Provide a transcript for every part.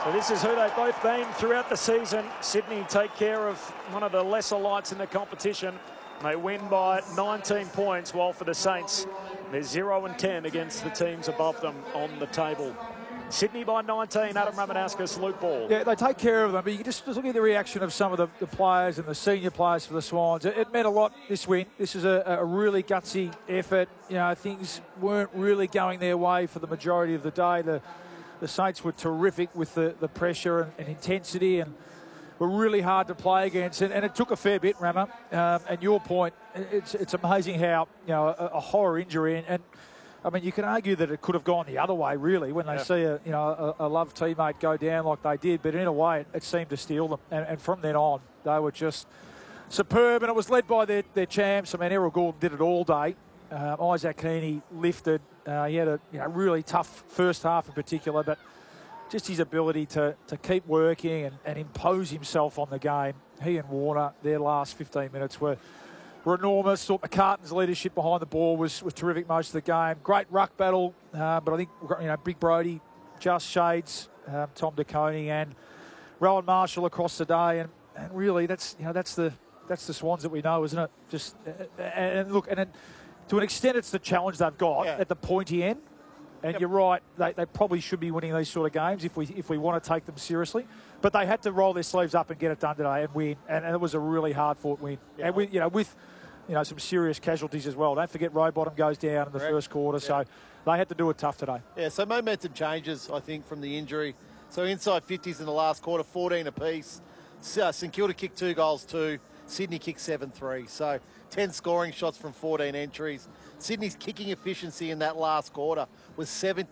So this is who they've both been throughout the season. Sydney take care of one of the lesser lights in the competition. They win by 19 points, while for the Saints, they're 0-10 against the teams above them on the table. Sydney by 19, Adam Ramanauskas, Luke Ball. Yeah, they take care of them, but you can just look at the reaction of some of the players and the senior players for the Swans. It meant a lot, this win. This is a really gutsy effort. You know, things weren't really going their way for the majority of the day. The Saints were terrific with the pressure and intensity, and were really hard to play against. And it took a fair bit, Rama. And your point, it's amazing how, you know, a horror injury, and I mean, you can argue that it could have gone the other way, really, when they see a loved teammate go down like they did. But in a way, it seemed to steal them. And from then on, they were just superb. And it was led by their champs. I mean, Errol Gordon did it all day. Isaac Heaney lifted. He had a really tough first half in particular, but just his ability to keep working and impose himself on the game. He and Warner, their last 15 minutes were enormous. Thought McCartan's leadership behind the ball was terrific most of the game. Great ruck battle, but I think, you know, Big Brody, Just Shades, Tom DeConey and Rowan Marshall across the day, and really that's the Swans that we know, isn't it? Just and look, and then, to an extent, it's the challenge they've got at the pointy end. And you're right, they probably should be winning these sort of games if we want to take them seriously. But they had to roll their sleeves up and get it done today and win. And it was a really hard-fought win. Yeah. And with some serious casualties as well. Don't forget Rowbottom goes down in the first quarter, so they had to do it tough today. Yeah, so momentum changes, I think, from the injury. So inside 50s in the last quarter, 14 apiece. St Kilda kicked 2 goals too. Sydney kicked 7-3. So 10 scoring shots from 14 entries. Sydney's kicking efficiency in that last quarter was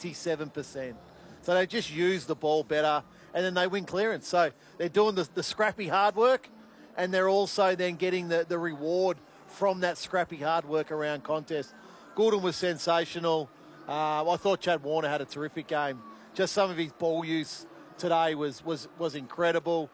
77%. So they just used the ball better, and then they win clearance. So they're doing the scrappy hard work, and they're also then getting the reward from that scrappy hard work around contest. Gordon was sensational. I thought Chad Warner had a terrific game. Just some of his ball use today was incredible.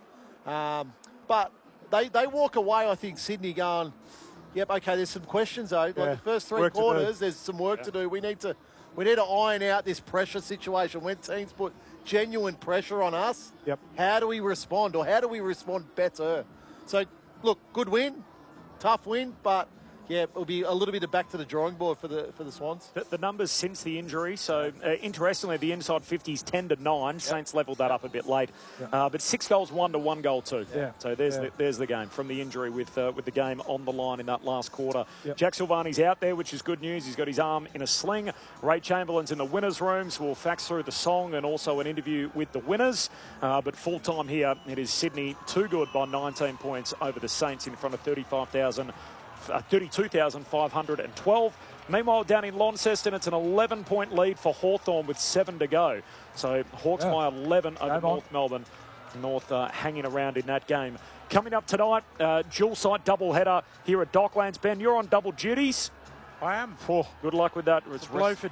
But they walk away, I think, Sydney going, yep, okay, there's some questions though. Like the first 3 quarters, there's some work to do. We need to iron out this pressure situation. When teams put genuine pressure on us, how do we respond, or how do we respond better? So, look, good win, tough win, but yeah, it'll be a little bit of back to the drawing board for the Swans. The numbers since the injury, so interestingly, the inside 50s 10-9. Saints levelled that up a bit late, but 6 goals 1 to 1 goal 2. So there's the game from the injury with the game on the line in that last quarter. Jack Silvani's out there, which is good news. He's got his arm in a sling. Ray Chamberlain's in the winners' room, so we'll fax through the song and also an interview with the winners. But full time here, it is Sydney too good by 19 points over the Saints in front of 32,512. Meanwhile, down in Launceston, it's an 11-point lead for Hawthorn with 7 to go. So Hawks by 11 over North Melbourne. North hanging around in that game. Coming up tonight, dual-site doubleheader here at Docklands. Ben, you're on double duties. I am. Oh, good luck with that. It's blow for